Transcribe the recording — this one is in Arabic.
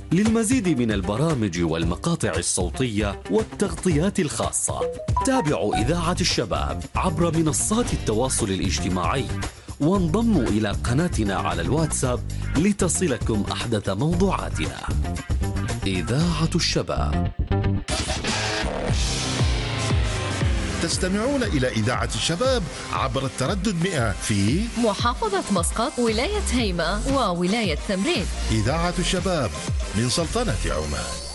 للمزيد من البرامج والمقاطع الصوتية والتغطيات الخاصة تابعوا إذاعة الشباب عبر منصات التواصل الاجتماعي، وانضموا إلى قناتنا على الواتساب لتصلكم أحدث موضوعاتنا. إذاعة الشباب. تستمعون إلى إذاعة الشباب عبر التردد 100 في محافظة مسقط، ولاية هيمة، وولاية تمرين. إذاعة الشباب من سلطنة عمان.